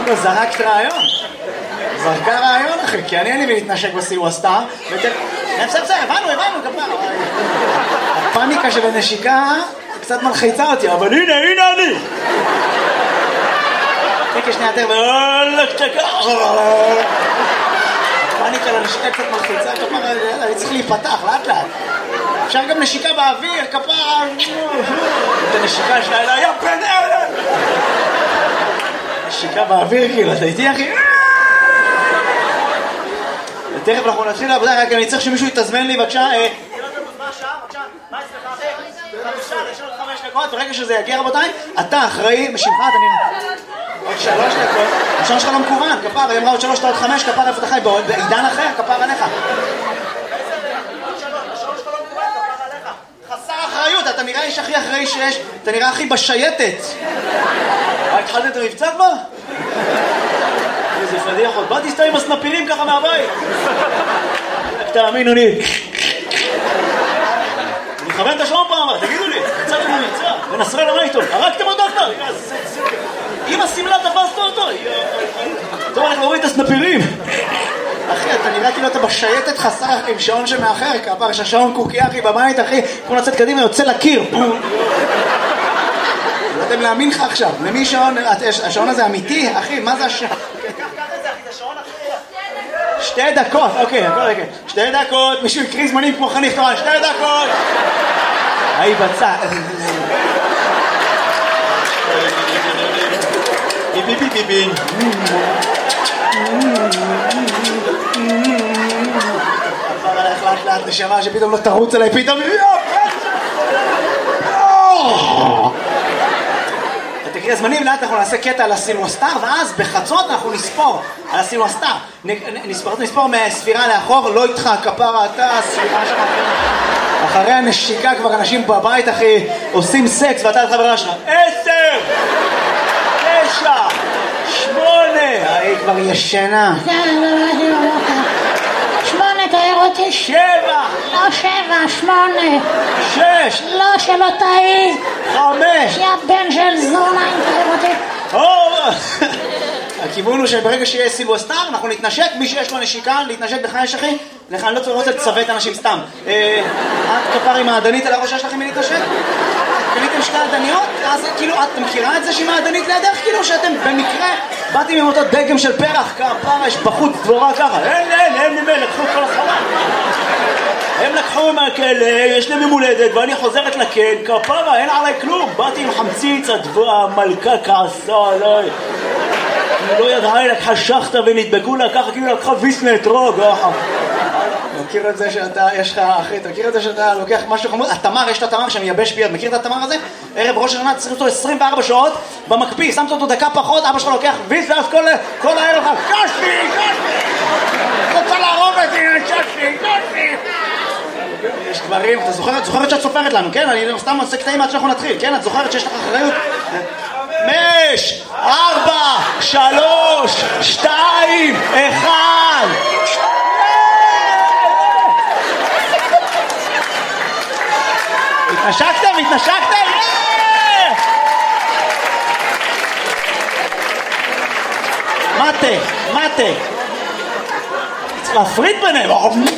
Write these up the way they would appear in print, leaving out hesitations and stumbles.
כל זרקת רעיון. זרקה רעיון אחי, כי אני אין לי להתנשק בסיוע סטאר. בסדר, הבנו, כפרה. הפאניקה של הנשיקה קצת מלחיצה אותי, אבל הנה אני. תקי שנייה יותר, הפאניקה לנשיקה קצת מלחיצה, כפרה, אני צריך להיפתח, לאט. אפשר גם נשיקה באוויר, כפרה. את הנשיקה שלה, אלא היה בן אלה. נשיקה באוויר, כאילו, אתה איתי אחי? תכף אנחנו נתחיל לעבודה, רק אני צריך שמישהו יתזמן לי, בבקשה. מה השעה? בבקשה, מה אצלך? יש עוד 5 דקות, ברגע שזה יגיע רבותיי, אתה אחראי, משמך, אתה נראה. עוד 3 דקות, השעון שלך לא מקוון, כפר, היא אמרה עוד 3, עוד 5, כפר איפה אתה חי, בעידן אחר, כפר עליך. השעון שלך לא מקוון, כפר עליך. חסר אחריות, אתה נראה איש הכי אחראי שיש, אתה נראה הכי בשייטת. התחלת את המבצע כבר? איזה פדיחות, באתי סתם עם הסנפירים ככה מהבית. תאמינו לי. אני מכוון את השעון פעם, תגידו לי, יצאתם למבצע, ונסרלה מה איתו? הרגתם אותו כבר? אם הסמלה תפסת אותו. טוב, אנחנו רואים את הסנפירים. אחי, אתה נראה כאילו אתה בשייטת חסר עם שעון שמאחר, כפר שהשעון קוקי אחי בבית, אחי, כמו לצאת קדימה, יוצא לקיר. לא יודעים להאמין לך עכשיו, למי שעון, השעון הזה אמיתי? אחי, מה זה השעון? קח את זה אחי, זה שעון אחי. 2 דקות, אוקיי, 2 דקות, מישהו יקריא זמנים כמו חניך תורן, 2 דקות. היי בצע. ביבי. עבר עליך לאט נשמה שפתאום לא תרוץ עליי, פתאום תקריא הזמנים, לאט אנחנו נעשה קטע על הסילואסטר, ואז בחצות אנחנו נספור על הסילואסטר. נספור מהספירה לאחור, לא איתך, כפרה אתה, הספירה שלך. אחרי הנשיקה כבר אנשים בבית, אחי, עושים סקס, ואתה לחברה שלך. 10, 9, 8, היא כבר ישנה. 8, תאר אותי. 7. לא 7, 8. 6. לא, שלא תאי. 5. יא בן של זונה, תאר אותי. הכיוון הוא שברגע שיהיה סילואסטר, אנחנו נתנשק, מי שיש לו נשיקה, להתנשק לך יש אחי? לך אני לא רוצה לצוות אנשים סתם. את כפר עם העדנית על הראש שיש לכם להתנשק? קניתם 2 עדניות? אז כאילו, את מכירה את זה שהיא מעדנית לידך? כאילו שאתם במקרה באתם עם אותו דגם של פרח, כפר יש בחוץ דבורה ככה. אין ממנו, לקחו את כל החלל. הם לקחו מהכלא, יש להם ממולדת, ואני חוזרת לכן, כפרה, אין עליי כלום. באתי עם חמציץ, המלכה כעסה עליי. היא לא ידעה, היא לקחה שחטה ונדבקו לה ככה, כאילו לקחה ויסנה אתרוג. מכיר את זה שאתה, יש לך, אחי, אתה מכיר את זה שאתה לוקח משהו חמוד? התמר, יש את התמר שמייבש ביד, מכיר את התמר הזה? ערב ראש השנה, צריך אותו 24 שעות במקפיא, שמת אותו דקה פחות, אבא שלך לוקח ויס, ואז כל הערב לך, קשי! רוצה להרוג את זה, קשי! יש דברים, אתה זוכרת שאת סופרת לנו, כן? אני סתם עושה קטעים עד שאנחנו נתחיל, כן? את זוכרת שיש לך אחריות? 5, 4, 3, 2, 1. התנשקתם? מטה. צריך להפריד ביניהם.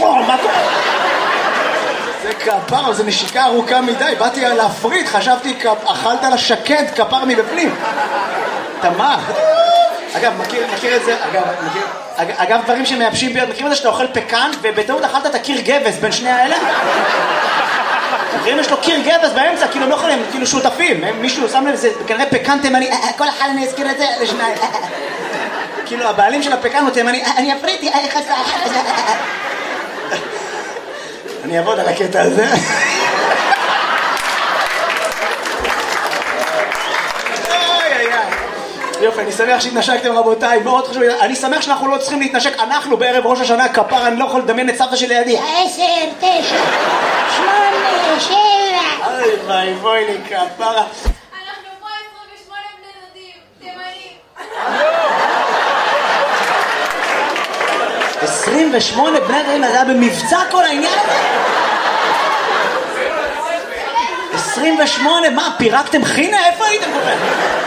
זה כפר, זה נשיקה ארוכה מדי. באתי להפריד, חשבתי אכלת לה שקד כפר מבפנים. תמר. אגב, מכיר את זה? אגב, דברים שמייבשים ביד, מכיר את זה שאתה אוכל פקן ובטעות אכלת את הקיר גבס בין שני האלה? אם יש לו קיר גבס באמצע, כאילו הם לא יכולים, כאילו שותפים. מישהו שם לב, זה כנראה פקן תימני, כל אחד אני אזכיר את זה לשניים. כאילו הבעלים של הפקן הוא תימני, אני אפריתי, אני אעבוד על הקטע הזה. יופי, אני שמח שהתנשקתם רבותיי, מאוד חשוב, אני שמח שאנחנו לא צריכים להתנשק, אנחנו בערב ראש השנה כפר, אני לא יכול לדמיין את סבתא שלי לידי. 10, 9, 8, 7. אוי בואי לי כפרה. אנחנו פה 28 בני דודים, תימנים. 28 בני דודים, זה היה במבצע כל העניין הזה? 28, מה, פירקתם חינה? איפה הייתם כל כך?